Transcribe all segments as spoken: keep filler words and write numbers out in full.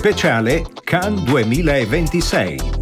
speciale Cannes duemilaventisei.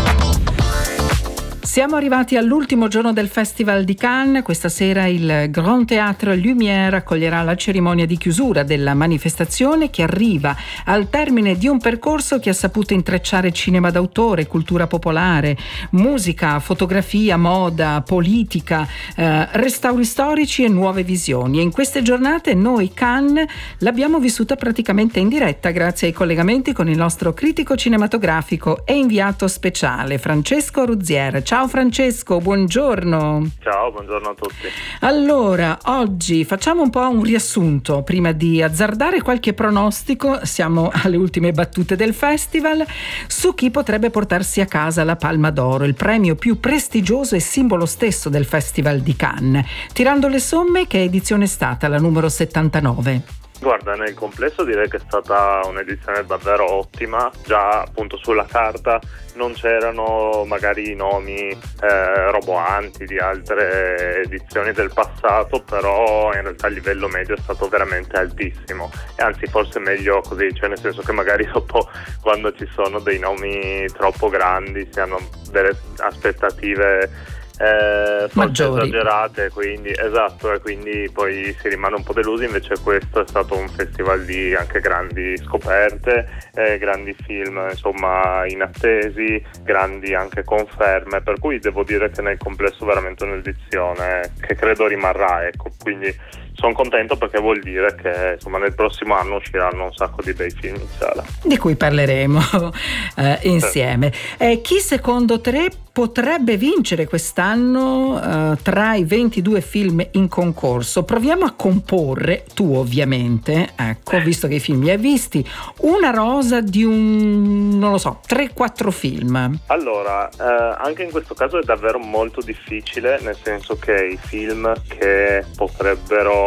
Siamo arrivati all'ultimo giorno del Festival di Cannes. Questa sera il Grand Théâtre Lumière accoglierà la cerimonia di chiusura della manifestazione, che arriva al termine di un percorso che ha saputo intrecciare cinema d'autore, cultura popolare, musica, fotografia, moda, politica, eh, restauri storici e nuove visioni. E in queste giornate noi Cannes l'abbiamo vissuta praticamente in diretta grazie ai collegamenti con il nostro critico cinematografico e inviato speciale Francesco Ruzier. Ciao Francesco, buongiorno. Ciao, buongiorno a tutti. Allora, oggi facciamo un po' un riassunto prima di azzardare qualche pronostico. Siamo alle ultime battute del festival su chi potrebbe portarsi a casa la Palma d'Oro, il premio più prestigioso e simbolo stesso del Festival di Cannes. Tirando le somme, che edizione è stata la numero settantanove? Guarda, nel complesso direi che è stata un'edizione davvero ottima. Già appunto sulla carta non c'erano magari i nomi eh, roboanti di altre edizioni del passato, però in realtà il livello medio è stato veramente altissimo, e anzi forse meglio così, cioè nel senso che magari dopo, quando ci sono dei nomi troppo grandi, si hanno delle aspettative Eh, maggiori, esagerate, quindi esatto, e quindi poi si rimane un po' delusi. Invece questo è stato un festival di anche grandi scoperte, eh, grandi film insomma inattesi, grandi anche conferme, per cui devo dire che nel complesso veramente un'edizione che credo rimarrà, ecco, quindi sono contento perché vuol dire che insomma nel prossimo anno usciranno un sacco di bei film in sala, di cui parleremo eh, insieme. Eh, chi secondo te potrebbe vincere quest'anno eh, tra i ventidue film in concorso? Proviamo a comporre, tu ovviamente, ecco, visto che i film li hai visti, una rosa di un, non lo so, tre quattro film. Allora, eh, anche in questo caso è davvero molto difficile, nel senso che i film che potrebbero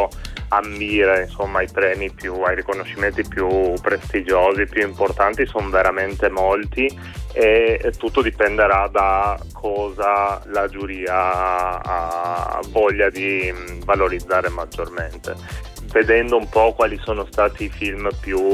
ambire insomma ai premi più, ai riconoscimenti più prestigiosi, più importanti, sono veramente molti, e tutto dipenderà da cosa la giuria ha voglia di valorizzare maggiormente. Vedendo un po' quali sono stati i film più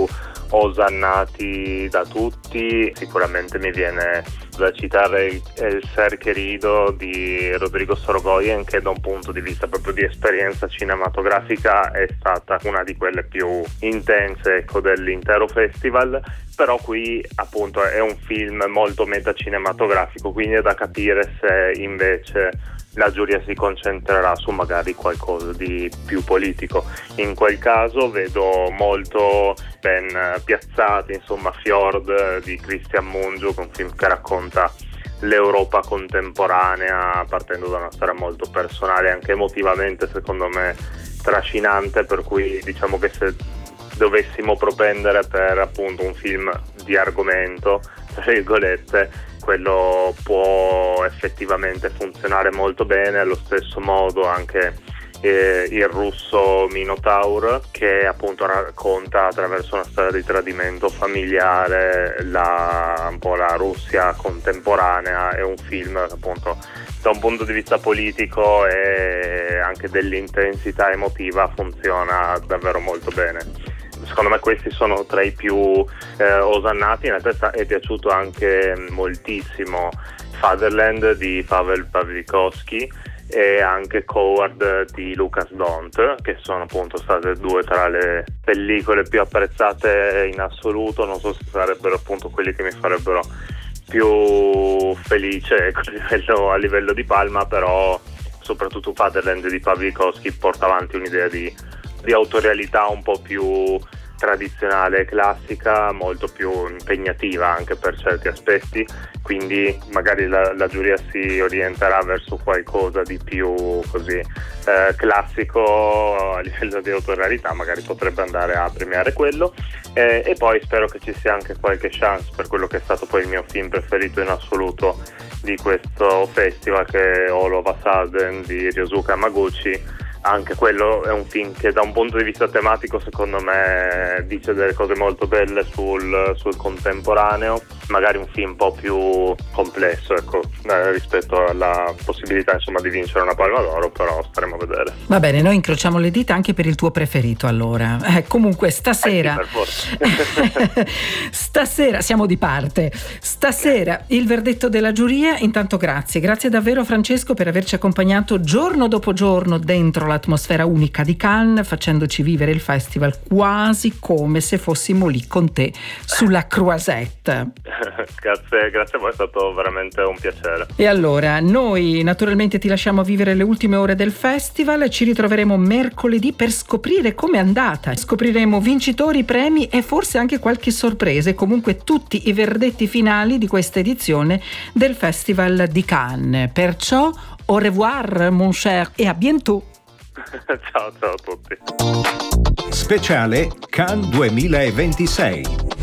osannati da tutti, sicuramente mi viene da citare il, il Ser Querido di Rodrigo Sorogoyen, che da un punto di vista proprio di esperienza cinematografica è stata una di quelle più intense, ecco, dell'intero festival. Però qui appunto è un film molto metacinematografico, quindi è da capire se invece la giuria si concentrerà su magari qualcosa di più politico. In quel caso vedo molto ben piazzati insomma Fjord di Christian Mungiu, un film che racconta l'Europa contemporanea partendo da una storia molto personale, anche emotivamente secondo me trascinante, per cui diciamo che se dovessimo propendere per appunto un film di argomento, tra virgolette, quello può effettivamente funzionare molto bene. Allo stesso modo anche eh, il russo Minotaur, che appunto racconta attraverso una storia di tradimento familiare la, un po' la Russia contemporanea. È un film che appunto da un punto di vista politico e anche dell'intensità emotiva funziona davvero molto bene. Secondo me questi sono tra i più eh, osannati. In realtà è piaciuto anche moltissimo Fatherland di Pavel Pawlikowski e anche Coward di Lucas Dont, che sono appunto state due tra le pellicole più apprezzate in assoluto. Non so se sarebbero appunto quelli che mi farebbero più felice, ecco, a livello, a livello di palma, però soprattutto Fatherland di Pawlikowski porta avanti un'idea di di autorialità un po' più tradizionale e classica, molto più impegnativa anche per certi aspetti, quindi magari la, la giuria si orienterà verso qualcosa di più così eh, classico a livello di autorialità, magari potrebbe andare a premiare quello, eh, e poi spero che ci sia anche qualche chance per quello che è stato poi il mio film preferito in assoluto di questo festival, che è All of a Sudden di Ryosuke Hamaguchi. Anche quello è un film che da un punto di vista tematico secondo me dice delle cose molto belle sul, sul contemporaneo, magari un film un po' più complesso, ecco, eh, rispetto alla possibilità insomma di vincere una Palma d'Oro, però staremo a vedere. Va bene, noi incrociamo le dita anche per il tuo preferito allora. Eh, comunque stasera eh sì, per forza. Stasera siamo di parte. Stasera il verdetto della giuria. Intanto grazie, grazie davvero Francesco per averci accompagnato giorno dopo giorno dentro l'atmosfera unica di Cannes, facendoci vivere il festival quasi come se fossimo lì con te sulla Croisette. Grazie, grazie a voi, è stato veramente un piacere. E allora, noi naturalmente ti lasciamo vivere le ultime ore del festival, ci ritroveremo mercoledì per scoprire com'è andata. Scopriremo vincitori, premi e forse anche qualche sorpresa, e comunque tutti i verdetti finali di questa edizione del Festival di Cannes. Perciò, au revoir mon cher e a bientôt. Ciao, ciao a tutti. Speciale Cannes duemilaventisei.